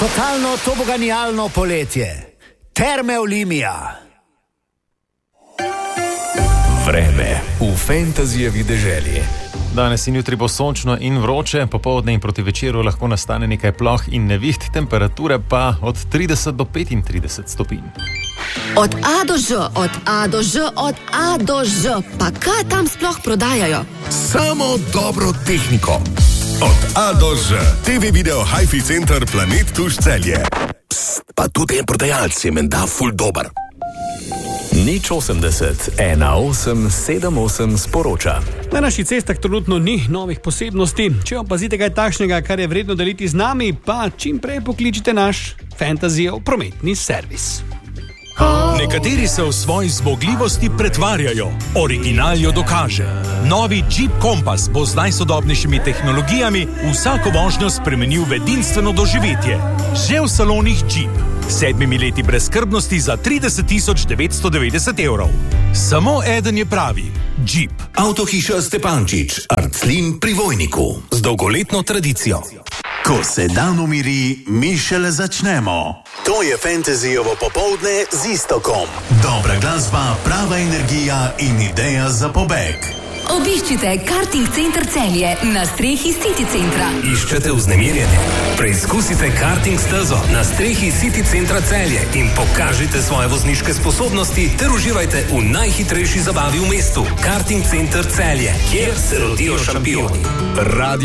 Totalno toboganijalno poletje. Terme Olimia. Vreme v fantazijevi deželi. Danes in jutri bo sončno in vroče, popoldne in proti večeru lahko nastane nekaj ploh in neviht, temperature pa od 30 do 35 stopinj. Od A do Ž, od A do Ž, od A do Ž. Pa kaj tam sploh prodajajo? Samo dobro tehniko. Od A do Ž. TV video Hi-Fi Center Planet Tuš Celje. Psst, pa tudi en prodajalec je menda ful dober. Nič 80 1878 sporoča. Na naših cestah trenutno ni novih posebnosti. Če opazite kaj takšnega, kar je vredno deliti z nami, pa čim prej pokličite naš Fantazijev prometni servis. Nekateri se v svoji zmogljivosti pretvarjajo, original jo dokaže. Novi Jeep Compass bo z najsodobnejšimi tehnologijami vsako vožnjo spremenil v edinstveno doživetje. Že v salonih Jeep. 7 leti brezskrbnosti za 30 990 evrov. Samo eden je pravi. Jeep. Avtohiša Stepančič, Arclin pri Vojniku. Z dolgoletno tradicijo. Ko se dan umiri, mi šele začnemo. To je Fantazijevo popoldne z Iztokom. Dobra glasba, prava energija in ideja za pobeg. Obiščite Karting Center Celje na strehi City Centra. Iščete vznemirjenje? Preizkusite karting stezo na strehi City Centra Celje in pokažite svoje vozniške sposobnosti ter uživajte v najhitrejši zabavi v mestu. Karting Center Celje, kjer se rodijo šampioni.